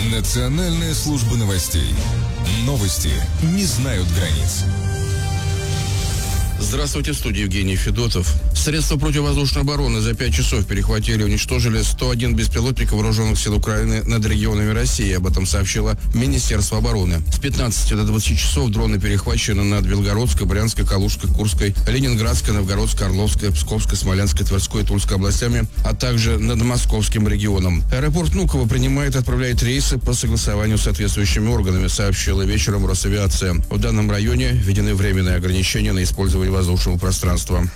Национальная служба новостей. Новости не знают границ. Здравствуйте, в студии Евгений Федотов. Средства противовоздушной обороны за 5 часов перехватили и уничтожили 101 беспилотник вооруженных сил Украины над регионами России. Об этом сообщило Министерство обороны. С 15 до 20 часов дроны перехвачены над Белгородской, Брянской, Калужской, Курской, Ленинградской, Новгородской, Орловской, Псковской, Смоленской, Тверской и Тульской областями, а также над Московским регионом. Аэропорт Внуково принимает и отправляет рейсы по согласованию с соответствующими органами, сообщила вечером Росавиация. В данном районе введены временные ограничения на использование воздушного пространства.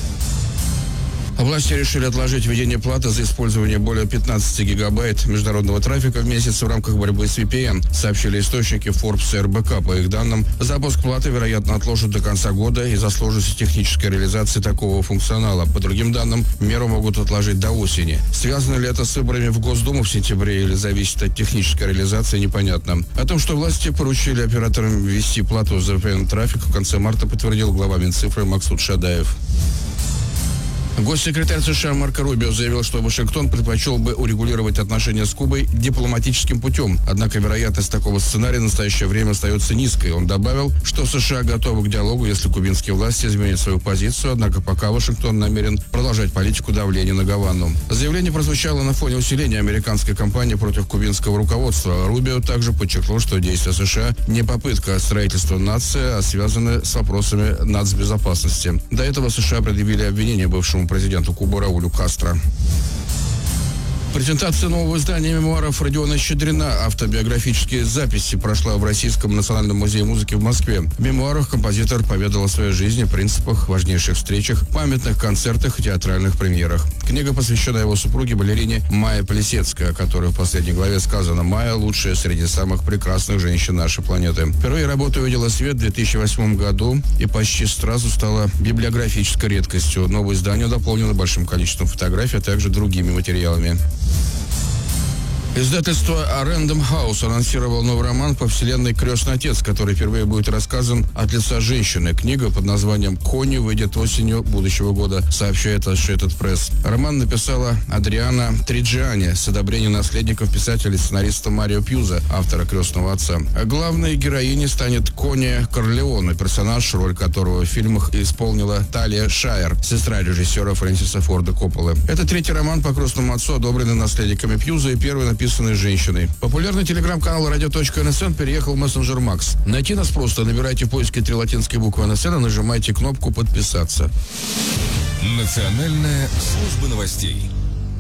Власти решили отложить введение платы за использование более 15 гигабайт международного трафика в месяц в рамках борьбы с VPN, сообщили источники Forbes и РБК. По их данным, запуск платы, вероятно, отложат до конца года из-за сложности технической реализации такого функционала. По другим данным, меру могут отложить до осени. Связано ли это с выборами в Госдуму в сентябре или зависит от технической реализации, непонятно. О том, что власти поручили операторам ввести плату за VPN-трафик, в конце марта подтвердил глава Минцифры Максут Шадаев. Госсекретарь США Марко Рубио заявил, что Вашингтон предпочел бы урегулировать отношения с Кубой дипломатическим путем. Однако вероятность такого сценария в настоящее время остается низкой. Он добавил, что США готовы к диалогу, если кубинские власти изменят свою позицию, однако пока Вашингтон намерен продолжать политику давления на Гавану. Заявление прозвучало на фоне усиления американской кампании против кубинского руководства. Рубио также подчеркнул, что действия США не попытка строительства нации, а связаны с вопросами нацбезопасности. До этого США предъявили обвинение бывшему президенту Кубы Раулю Кастро. Презентация нового издания мемуаров Родиона Щедрина «Автобиографические записи» прошла в Российском национальном музее музыки в Москве. В мемуарах композитор поведал о своей жизни, принципах, важнейших встречах, памятных концертах и театральных премьерах. Книга посвящена его супруге балерине Майе Плесецкой, о которой в последней главе сказано: «Майя – лучшая среди самых прекрасных женщин нашей планеты». Впервые работа увидела свет в 2008 году и почти сразу стала библиографической редкостью. Новое издание дополнено большим количеством фотографий, а также другими материалами. Издательство Random House анонсировал новый роман по вселенной «Крестный отец», который впервые будет рассказан от лица женщины. Книга под названием «Кони» выйдет осенью будущего года, сообщает Associated Press. Роман написала Адриана Триджиани с одобрением наследников писателя и сценариста Марио Пьюза, автора «Крестного отца». А главной героиней станет Кони Корлеоне, персонаж, роль которого в фильмах исполнила Талия Шайер, сестра режиссера Фрэнсиса Форда Копполы. Это третий роман по «Крестному отцу», одобренный наследниками Пьюза, и первый написанный женщиной. Популярный телеграм-канал radio.nsn переехал в мессенджер Макс. Найти нас просто: набирайте в поиске 3 латинские буквы НСН и нажимайте кнопку «Подписаться». Национальная служба новостей.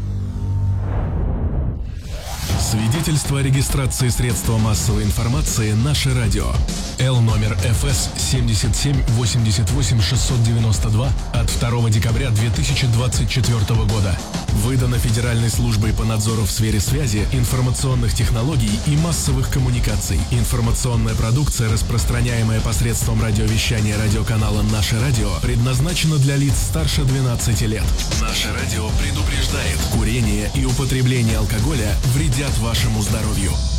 Свидетельство о регистрации средства массовой информации «Наше радио». Л номер ФС 77 88 692 от 2 декабря 2024 года. Выдано Федеральной службой по надзору в сфере связи, информационных технологий и массовых коммуникаций. Информационная продукция, распространяемая посредством радиовещания радиоканала «Наше радио», предназначена для лиц старше 12 лет. «Наше радио» предупреждает: курение и употребление алкоголя вредят вашему здоровью.